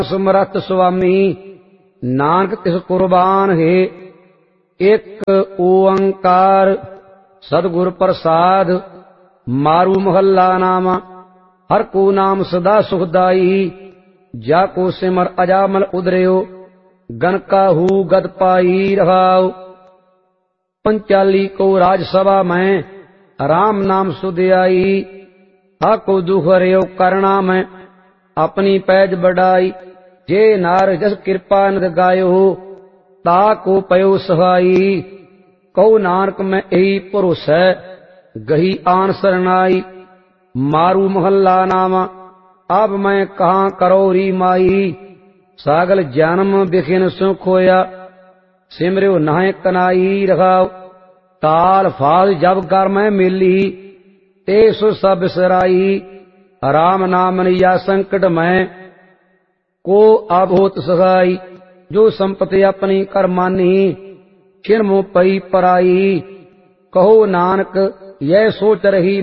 ਸਮਰੱਥ ਸੁਆਮੀ ਨਾਨਕ ਤਿਸ ਕੁਰਬਾਨ ਹੈ। ਇੱਕ ਓੰਕਾਰ ਸਤਿਗੁਰ ਪ੍ਰਸਾਦ। ਮਾਰੂ ਮਹੱਲਾ ਨਾਮਾ। ਹਰ ਕੋ ਨਾਮ ਸਦਾ ਸੁਖਦਾਈ। ਜਾ ਕੋ ਸਿਮਰ ਅਜਾਮਲ ਉਦਰਿਓ ਗਨ ਕਾਹੂ ਗਦ ਪਾਈ ਰਹਾਉ। ਪੰਚਾਲੀ ਕੋ ਰਾਜ ਸਭਾ ਮੈਂ ਰਾਮ ਨਾਮ ਸੁਧਿਆਈ। ਹਾ ਕੋ ਦੁਖ ਹਰਿਓ ਕਰਣਾ ਮੈਂ ਆਪਣੀ ਪੈਜ ਬੜਾਈ। ਜੇ ਨਾਰ ਜਸ ਕਿਰਪਾ ਨਿਤ ਗਾਇਓ ਤਾ ਕੋ ਪਇਓ ਸਹਾਈ। ਕਹੋ ਨਾਨਕ ਮੈਂ ਇਹੀ ਭਰੋਸੈ ਗਹੀ ਆਨ ਸਰਨਾਈ। ਮਾਰੂ ਮਹੱਲਾ ਨਾਵਾ। ਅਬ ਮੈਂ ਕਹਾਂ ਕਰੋ ਰੀ ਮਾਈ। ਸਾਗਲ ਜਨਮ ਬਿਖਿਨ ਸੁਖ ਹੋਇਆ ਸਿਮਰਿਓ ਨਾਹਿ ਕਨਾਈ ਰਹਾਉ। ਤਾਲ ਫਾਲ ਜਬ ਕਰ ਮੈਂ ਮੇਲੀ ਤੇ ਸੋ ਸਭ ਬਿਸਰਾਈ। ਰਾਮ ਨਾਮ ਨਿਆ ਸੰਕਟ ਮੈਂ ਕੋ ਅਬ ਹੋਤ ਸਹਾਈ। ਜੋ ਸੰਪਤਿ ਆਪਣੀ ਕਰ ਮਾਨੀ ਛਿਨ ਮੋ ਪਈ ਪਰਾਈ। ਕਹੋ ਨਾਨਕ ਯਹ ਸੋਚ ਰਹੀ